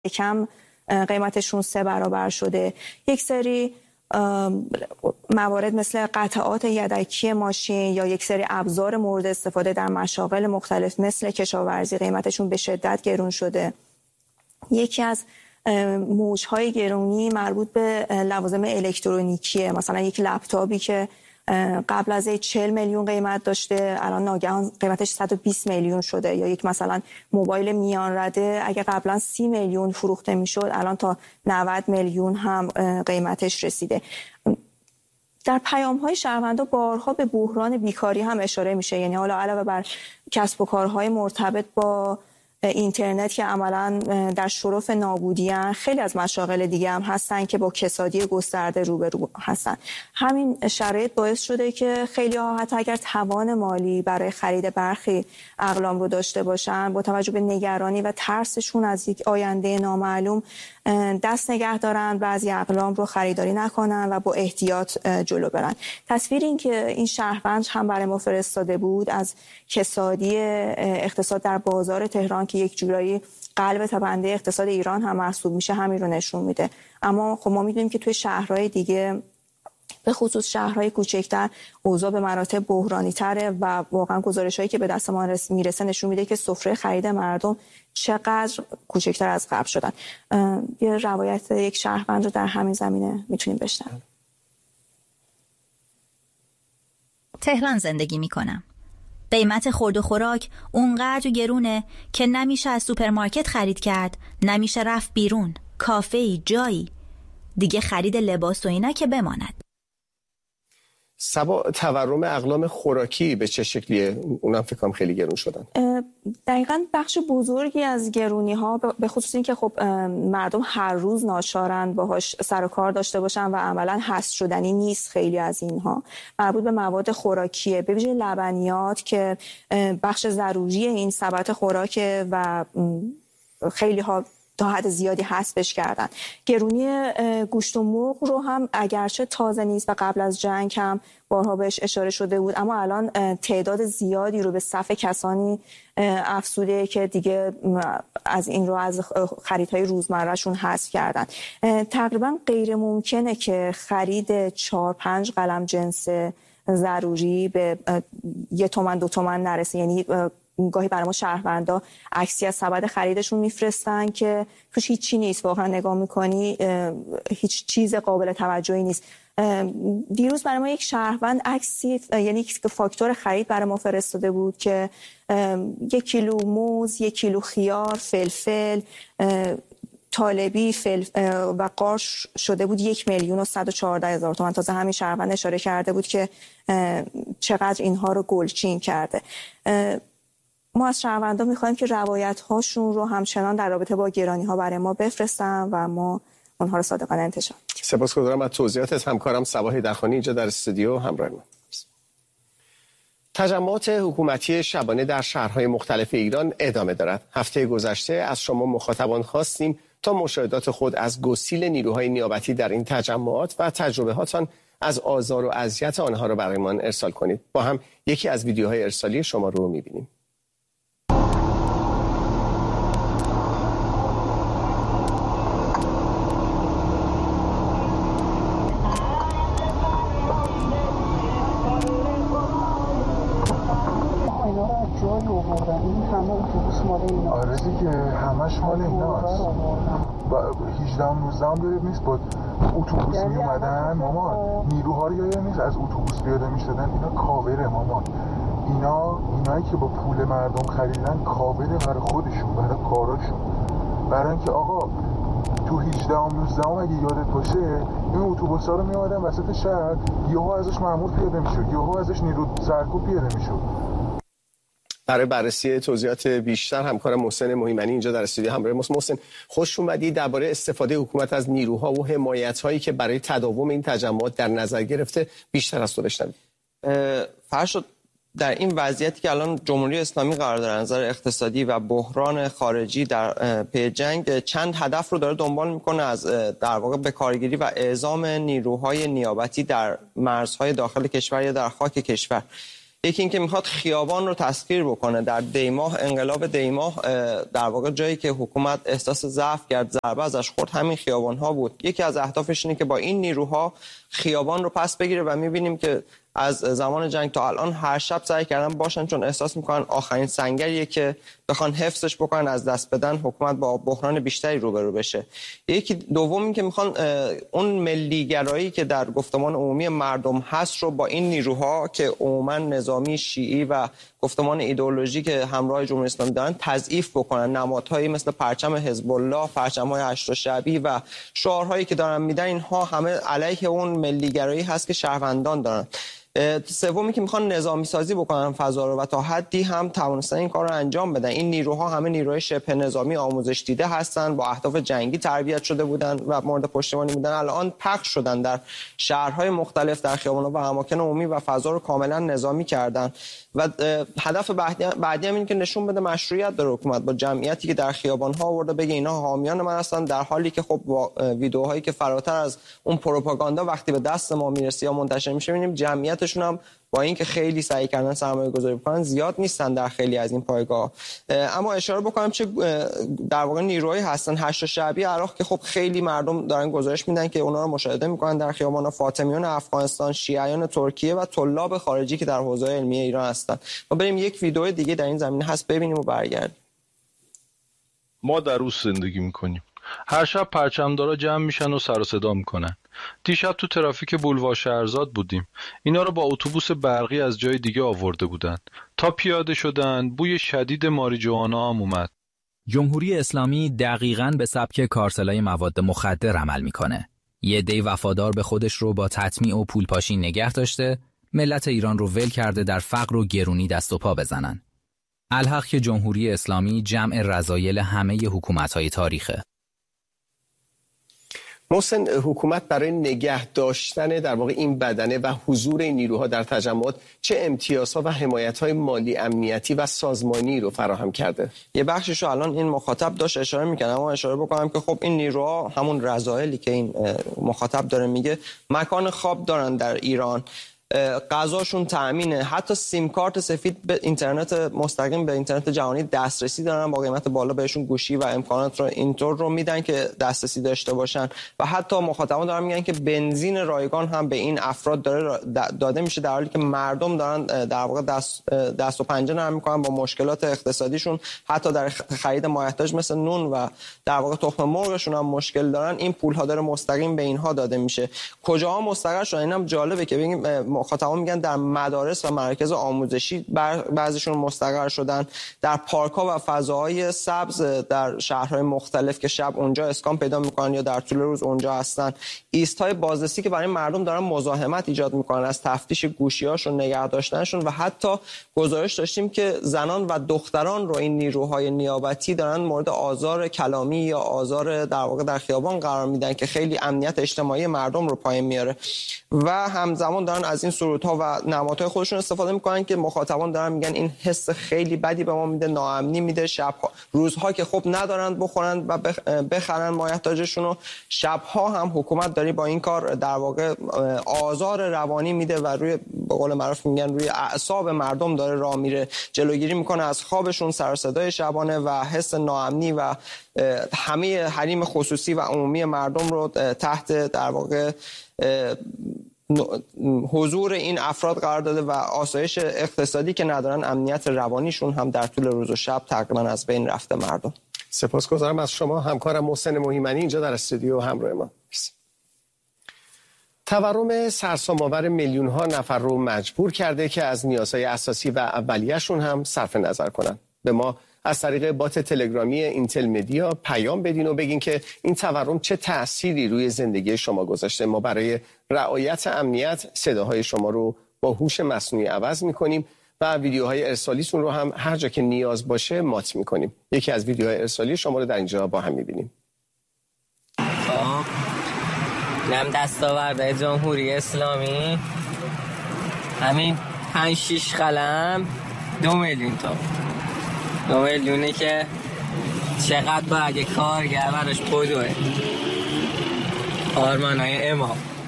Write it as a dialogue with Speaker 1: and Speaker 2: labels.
Speaker 1: کم قیمتشون 3 برابر شده. یک سری موارد مثل قطعات یدکی ماشین یا یک سری ابزار مورد استفاده در مشاغل مختلف مثل کشاورزی قیمتشون به شدت گرون شده. یکی از موج‌های گرونی مربوط به لوازم الکترونیکیه. مثلا یک لپتاپی که قبل از 40 میلیون قیمت داشته الان ناگهان قیمتش 120 میلیون شده، یا یک مثلا موبایل میان رده اگه قبلا 30 میلیون فروخته میشد الان تا 90 میلیون هم قیمتش رسیده. در پیام‌های شهروندا بارها به بحران بیکاری هم اشاره میشه، یعنی حالا علاوه بر کسب و کارهای مرتبط با اینترنت که عملاً در شرف نابودی‌اند، خیلی از مشاغل دیگه هم هستن که با کسادی گسترده روبرو هستن. همین شرایط باعث شده که خیلی‌ها حتی اگر توان مالی برای خرید برخی اقلام رو داشته باشن، با توجه به نگرانی و ترسشون از یک آینده نامعلوم دست نگه دارن، بعضی اقلام رو خریداری نکنن و با احتیاط جلو برن. تصویری این که این شهروند هم برای ما فرستاده بود از کسادی اقتصاد در بازار تهران که یک جورایی قلب تپنده اقتصاد ایران هم محسوب میشه همین رو نشون میده. اما خب ما میدونیم که توی شهرهای دیگه به خصوص شهرهای کوچکتر اوضاع به مراتب بحرانی تره و واقعا گزارش‌هایی که به دست ما میرسه نشون میده که سفره خرید مردم چقدر کوچکتر از قبل شدن. یه روایت یک شهروند رو در همین زمینه میتونیم بشنویم.
Speaker 2: تهران زندگی میکنم. قیمت خورد و خوراک اونقدر گرونه که نمیشه از سوپرمارکت خرید کرد، نمیشه رفت بیرون، کافه‌ای، جایی. دیگه خرید لباس و اینا که بماند.
Speaker 3: سبا، تورم اقلام خوراکی به چه شکلیه؟ اونم فکر کنم خیلی گرون شدن.
Speaker 1: دقیقاً بخش بزرگی از گرونی ها به خصوص این که خب مردم هر روز ناچارن باهاش سر و کار داشته باشن و عملاً حذف شدنی نیست. خیلی از اینها مربوط به مواد خوراکیه، به ویژه لبنیات که بخش ضروری این سبد خوراکه و خیلی ها تا حد زیادی حذفش کردن. گرونی گوشت و مرغ رو هم اگرچه تازه نیست و قبل از جنگ هم بارها بهش اشاره شده بود، اما الان تعداد زیادی رو به صف کسانی افزوده که دیگه از این رو از خریدهای روزمرهشون حذف کردن. تقریبا غیر ممکنه که خرید 4-5 قلم جنس ضروری به 1 تومن 2 تومن نرسه. یعنی گاهی برای ما شهروندا عکسی از سبد خریدشون میفرستن که توش هیچی نیست، واقعا نگاه میکنی هیچ چیز قابل توجهی نیست. دیروز برای ما یک شهروند عکسی، یعنی یک فاکتور خرید برای ما فرستاده بود که 1 کیلو موز، 1 کیلو خیار، فلفل طالبی و قارچ شده بود 1,114,000 تومان. تازه همین شهروند اشاره کرده بود که چقدر اینها رو گلچین کرده. ما از شهروندان میخوایم که روایت هاشون رو همچنان در رابطه با گرانی ها برای ما بفرستن و ما اونها رو صادقانه انتشار.
Speaker 3: سپاسگزارم از توضیحاتت. همکارم سبا حیدرخانی اینجا در استودیو همراه ما. تجمعات حکومتی شبانه در شهرهای مختلف ایران ادامه دارد. هفته گذشته از شما مخاطبان خواستیم تا مشاهدات خود از گسیل نیروهای نیابتی در این تجمعات و تجربه‌هاتان از آزار و اذیت آنها را برایمان ارسال کنید. با هم یکی از ویدیوهای ارسالی شما رو می‌بینیم.
Speaker 4: آره دیگه همش مال ایناست. 18-19 داره نیست با اتوبوس می اومدن مامان، نیروها رو یادم نیست از اتوبوس پیاده می شدن. اینا کاوره مامان، اینایی که با پول مردم خریدن کاوره برای خودشون، برای کاراشون، برای اینکه آقا تو 18-19 اگه یادت باشه این اتوبوسا رو می اومدن وسط شهر، یهو ازش مأمور پیاده میشد، یهو ازش نیرو سرکوب پیاده میشد.
Speaker 3: برای بررسی توضیحات بیشتر همکارم محسن مهیمنی اینجا در استودیو همراه ماست. محسن، خوش اومدی. درباره استفاده حکومت از نیروها و حمایت‌هایی که برای تداوم این تجمعات در نظر گرفته بیشتر از تو بشنویم.
Speaker 5: فرشاد، در این وضعیتی که الان جمهوری اسلامی قرار داره از نظر اقتصادی و بحران خارجی در پی جنگ چند هدف رو داره دنبال میکنه، از در واقع به کارگیری و اعزام نیروهای نیابتی در مرزهای داخل کشور یا در خاک کشور. یکی اینکه میخواد خیابان رو تسخیر بکنه. در دیماه، انقلاب دیماه، در واقع جایی که حکومت احساس ضعف کرد، ضربه ازش خورد، همین خیابان‌ها بود. یکی از اهدافش اینه که با این نیروها خیابان رو پس بگیره و می‌بینیم که از زمان جنگ تا الان هر شب سعی کردن باشن، چون احساس میکنن آخرین سنگریه که بخوان حفظش بکنن، از دست بدن حکومت با بحران بیشتری روبرو بشه. یکی دوم این که میخوان اون ملیگرایی که در گفتمان عمومی مردم هست رو با این نیروها که عموما نظامی شیعی و گفتمان ایدئولوژی که همراه جمهوری اسلامی دارن تضعیف بکنن. نمادهایی مثل پرچم حزب الله، پرچم‌های هشت شعبی و شعارهایی که دارن میدن، اینها همه علیه اون ملیگرایی هست که شهروندان دارن. سومی که میخوان نظامی سازی بکنن فضا رو و تا حدی هم توانستن این کار رو انجام بدن. این نیروها همه نیروهای شبه نظامی آموزش دیده هستن، با اهداف جنگی تربیت شده بودن و مورد پشتیبانی بودن. الان پخش شدن در شهرهای مختلف، در خیابان‌ها و اماکن عمومی و فضا رو کاملا نظامی کردن و هدف بعدی هم این که نشون بده مشروعیت داره حکومت با جمعیتی که در خیابان‌ها آورده، بگه اینا حامیان من هستن، در حالی که خب با ویدیوهایی که فراتر از اون پروپاگاندا وقتی به دست ما میرسه یا منتشر میشه، می‌بینیم جمعیتشون هم با اینکه خیلی سعی کردن سرمایه‌گذاری بکنن زیاد نیستن در خیلی از این پایگاه. اما اشاره بکنم چه در واقع نیروهایی هستن. هشت شعبی عراق که خب خیلی مردم دارن گزارش میدن که اونا رو مشاهده میکنن در خیابان، فاطمیون افغانستان، شیعیان ترکیه و طلاب خارجی که در حوزه علمی ایران هستن. ما بریم یک ویدیو دیگه در این زمینه هست ببینیم و برگردیم.
Speaker 6: ما در روز زندگی میکنیم. هر شب پرچمدارا جمع میشن و سر و صدا میکنن. دیشب تو ترافیک بولوار شهرزاد بودیم. اینا رو با اتوبوس برقی از جای دیگه آورده بودن. تا پیاده شدن بوی شدید ماریجوانا هم اومد.
Speaker 7: جمهوری اسلامی دقیقاً به سبک کارسلای مواد مخدر عمل میکنه. یه عده وفادار به خودش رو با تطمیع و پولپاشی نگه داشته، ملت ایران رو ول کرده در فقر و گرونی دست و پا بزنن. الحق که جمهوری اسلامی جمع رذایل همه حکومت‌های تاریخه.
Speaker 3: محسن، حکومت برای نگه داشتن در واقع این بدنه و حضور این نیروها در تجمعات چه امتیازها و حمایت‌های مالی، امنیتی و سازمانی رو فراهم کرده؟
Speaker 5: یه بخشش رو الان این مخاطب داشت اشاره می‌کنه، اما اشاره بکنم که خب این نیروها همون رذایلی که این مخاطب داره میگه، مکان خواب دارن در ایران، غذاشون تأمینه، حتی سیم کارت سفید به اینترنت مستقیم به اینترنت جهانی دسترسی دارن، با قیمت بالا بهشون گوشی و امکانات رو اینطور رو میدن که دسترسی داشته باشن و حتی مخاطبان دارن میگن که بنزین رایگان هم به این افراد داره داده میشه، در حالی که مردم دارن در واقع دست و پنجه نرم میکنن با مشکلات اقتصادیشون، حتی در خرید مایحتاج مثل نون و در واقع تخم مرغشون هم مشکل دارن. این پول ها داره مستقیم به اینها داده میشه. کجاها مستقر شدن؟ اینم جالبه که ببینیم مخاطبان میگن در مدارس و مراکز آموزشی بعضیشون مستقر شدن، در پارک‌ها و فضاهای سبز در شهرهای مختلف که شب اونجا اسکان پیدا میکنن یا در طول روز اونجا هستن. ایست‌های بازرسی که برای مردم دارن مزاحمت ایجاد میکنن، از تفتیش گوشی‌هاشون، نگه داشتنشون و حتی گزارش داشتیم که زنان و دختران رو این نیروهای نیابتی دارن مورد آزار کلامی یا آزار در واقع در خیابان قرار میدن که خیلی امنیت اجتماعی مردم رو پایین میاره و همزمان دارن از این سرودها و نمادهای خودشون استفاده میکنن که مخاطبان دارن میگن این حس خیلی بدی به ما میده، ناامنی میده. شبها، روزها که خب ندارن بخورن و بخرن مایحتاجشون رو، شبها هم حکومت داری با این کار در واقع آزار روانی میده و روی به قول معروف میگن روی اعصاب مردم داره راه میره، جلوگیری میکنه از خوابشون، سر و صدای شبانه و حس ناامنی و همه حریم خصوصی و عمومی مردم رو تحت در واقع حضور این افراد قرار داده و آسایش اقتصادی که ندارن، امنیت روانیشون هم در طول روز و شب تقریبا از بین رفته مردم.
Speaker 3: سپاسگزارم از شما. همکارم محسن مهیمنی اینجا در استودیو همراه ما. تورم سرسام‌آور میلیون‌ها نفر رو مجبور کرده که از نیازهای اساسی و اولیه‌شون هم صرف نظر کنن. به ما از طریق بات تلگرامی اینتل مدیا پیام بدین و بگین که این تورم چه تأثیری روی زندگی شما گذاشته. ما برای رعایت امنیت صداهای شما رو با هوش مصنوعی عوض می‌کنیم و ویدیوهای ارسالیتون رو هم هر جا که نیاز باشه مات می‌کنیم. یکی از ویدیوهای ارسالی شما رو در اینجا با هم می‌بینیم.
Speaker 8: نم دستاورد جمهوری اسلامی همین 5-6 قلم 2 میلیون تا 2 میلیونه که چقدر باید یک کارگر براش بدوه. آرمانای امام